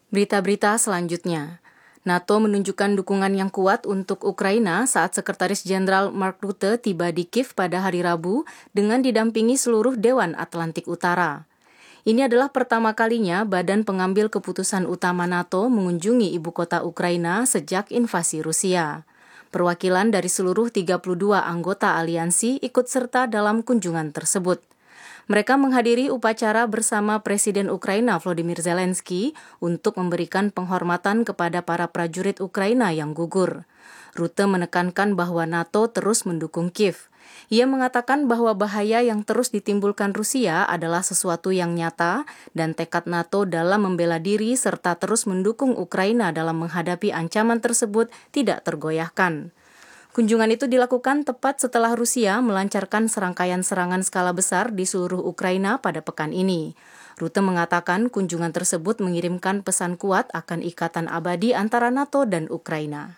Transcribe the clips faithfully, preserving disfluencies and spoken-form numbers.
Berita-berita selanjutnya. NATO menunjukkan dukungan yang kuat untuk Ukraina saat Sekretaris Jenderal Mark Rutte tiba di Kiev pada hari Rabu dengan didampingi seluruh Dewan Atlantik Utara. Ini adalah pertama kalinya badan pengambil keputusan utama NATO mengunjungi ibu kota Ukraina sejak invasi Rusia. Perwakilan dari seluruh tiga puluh dua anggota aliansi ikut serta dalam kunjungan tersebut. Mereka menghadiri upacara bersama Presiden Ukraina Volodymyr Zelensky untuk memberikan penghormatan kepada para prajurit Ukraina yang gugur. Rutte menekankan bahwa NATO terus mendukung Kiev. Ia mengatakan bahwa bahaya yang terus ditimbulkan Rusia adalah sesuatu yang nyata dan tekad NATO dalam membela diri serta terus mendukung Ukraina dalam menghadapi ancaman tersebut tidak tergoyahkan. Kunjungan itu dilakukan tepat setelah Rusia melancarkan serangkaian serangan skala besar di seluruh Ukraina pada pekan ini. Rutte mengatakan kunjungan tersebut mengirimkan pesan kuat akan ikatan abadi antara NATO dan Ukraina.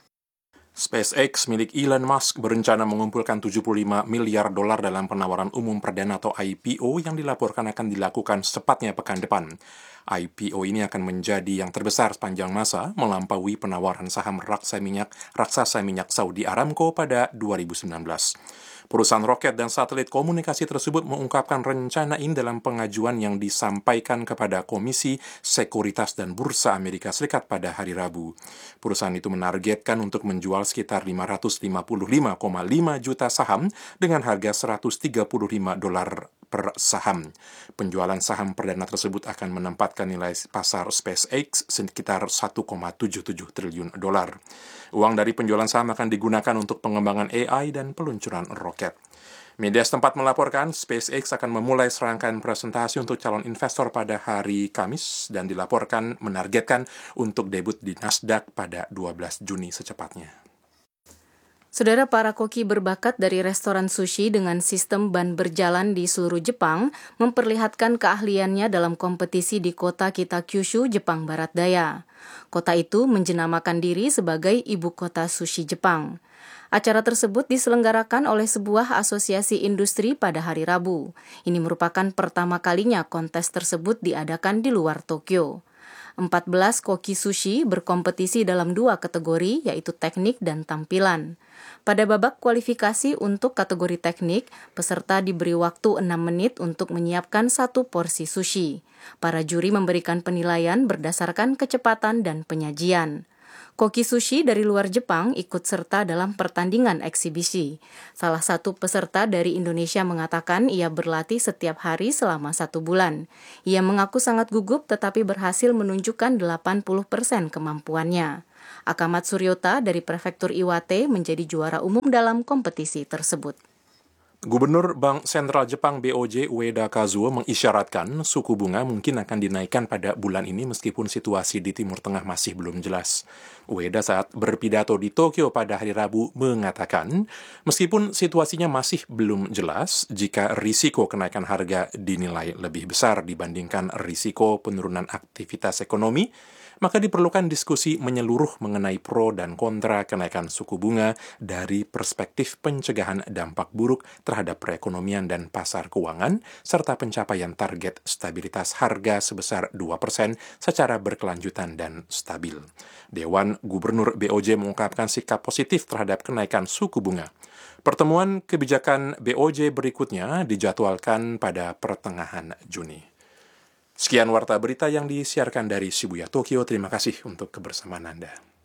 SpaceX milik Elon Musk berencana mengumpulkan tujuh puluh lima miliar dolar dalam penawaran umum perdana atau I P O yang dilaporkan akan dilakukan secepatnya pekan depan. I P O ini akan menjadi yang terbesar sepanjang masa, melampaui penawaran saham raksasa minyak, raksasa minyak Saudi Aramco pada dua ribu sembilan belas. Perusahaan roket dan satelit komunikasi tersebut mengungkapkan rencana ini dalam pengajuan yang disampaikan kepada Komisi Sekuritas dan Bursa Amerika Serikat pada hari Rabu. Perusahaan itu menargetkan untuk menjual sekitar lima ratus lima puluh lima koma lima juta saham dengan harga seratus tiga puluh lima dolar per saham. Penjualan saham perdana tersebut akan menempatkan nilai pasar SpaceX sekitar satu koma tujuh tujuh triliun dolar. Uang dari penjualan saham akan digunakan untuk pengembangan A I dan peluncuran roket. Media setempat melaporkan SpaceX akan memulai serangkaian presentasi untuk calon investor pada hari Kamis dan dilaporkan menargetkan untuk debut di Nasdaq pada dua belas Juni secepatnya. Saudara, para koki berbakat dari restoran sushi dengan sistem ban berjalan di seluruh Jepang memperlihatkan keahliannya dalam kompetisi di kota Kitakyushu, Jepang Barat Daya. Kota itu menjenamakan diri sebagai ibu kota sushi Jepang. Acara tersebut diselenggarakan oleh sebuah asosiasi industri pada hari Rabu. Ini merupakan pertama kalinya kontes tersebut diadakan di luar Tokyo. empat belas koki sushi berkompetisi dalam dua kategori, yaitu teknik dan tampilan. Pada babak kualifikasi untuk kategori teknik, peserta diberi waktu enam menit untuk menyiapkan satu porsi sushi. Para juri memberikan penilaian berdasarkan kecepatan dan penyajian. Koki sushi dari luar Jepang ikut serta dalam pertandingan eksibisi. Salah satu peserta dari Indonesia mengatakan ia berlatih setiap hari selama satu bulan. Ia mengaku sangat gugup tetapi berhasil menunjukkan delapan puluh persen kemampuannya. Akamat Suryota dari Prefektur Iwate menjadi juara umum dalam kompetisi tersebut. Gubernur Bank Sentral Jepang B O J Ueda Kazuo mengisyaratkan suku bunga mungkin akan dinaikkan pada bulan ini meskipun situasi di Timur Tengah masih belum jelas. Ueda saat berpidato di Tokyo pada hari Rabu mengatakan, meskipun situasinya masih belum jelas, jika risiko kenaikan harga dinilai lebih besar dibandingkan risiko penurunan aktivitas ekonomi, maka diperlukan diskusi menyeluruh mengenai pro dan kontra kenaikan suku bunga dari perspektif pencegahan dampak buruk terhadap perekonomian dan pasar keuangan, serta pencapaian target stabilitas harga sebesar dua persen secara berkelanjutan dan stabil. Dewan Gubernur B O J mengungkapkan sikap positif terhadap kenaikan suku bunga. Pertemuan kebijakan B O J berikutnya dijadwalkan pada pertengahan Juni. Sekian warta berita yang disiarkan dari Shibuya, Tokyo. Terima kasih untuk kebersamaan Anda.